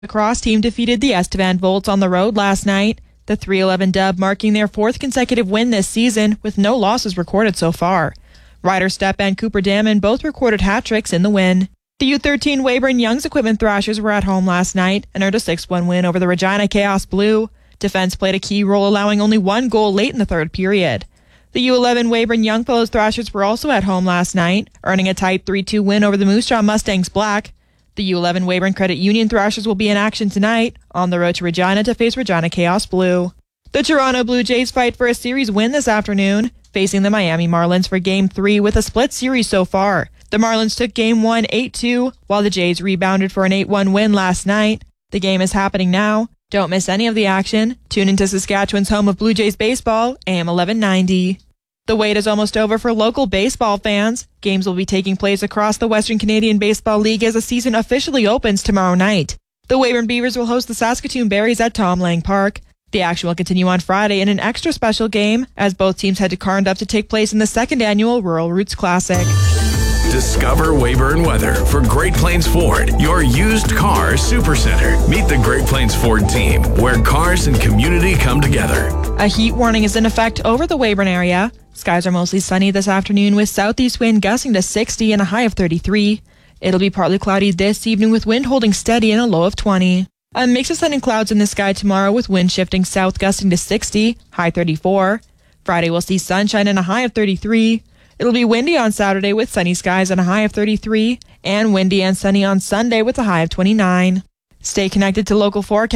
The Cross team defeated the Estevan Volts on the road last night. The 3-11 dub marking their fourth consecutive win this season with no losses recorded so far. Ryder Stepp and Cooper Damon both recorded hat tricks in the win. The U13 Weyburn Young's Equipment Thrashers were at home last night and earned a 6-1 win over the Regina Chaos Blue. Defense played a key role, allowing only one goal late in the third period. The U11 Weyburn Youngfellows Thrashers were also at home last night, earning a tight 3-2 win over the Moose Jaw Mustangs Black. The U11 Weyburn Credit Union Thrashers will be in action tonight on the road to Regina to face Regina Chaos Blue. The Toronto Blue Jays fight for a series win this afternoon, facing the Miami Marlins for Game 3 with a split series so far. The Marlins took Game 1 8-2, while the Jays rebounded for an 8-1 win last night. The game is happening now. Don't miss any of the action. Tune into Saskatchewan's home of Blue Jays baseball, AM 1190. The wait is almost over for local baseball fans. Games will be taking place across the Western Canadian Baseball League as the season officially opens tomorrow night. The Weyburn Beavers will host the Saskatoon Berries at Tom Lang Park. The action will continue on Friday in an extra special game as both teams head to Carnduff to take place in the second annual Rural Roots Classic. Discover Weyburn Weather for Great Plains Ford, your used car supercenter. Meet the Great Plains Ford team, where cars and community come together. A heat warning is in effect over the Weyburn area. Skies are mostly sunny this afternoon with southeast wind gusting to 60 and a high of 33. It'll be partly cloudy this evening with wind holding steady and a low of 20. A mix of sun and clouds in the sky tomorrow with wind shifting south gusting to 60, high 34. Friday we'll see sunshine and a high of 33. It'll be windy on Saturday with sunny skies and a high of 33, and windy and sunny on Sunday with a high of 29. Stay connected to local forecasts.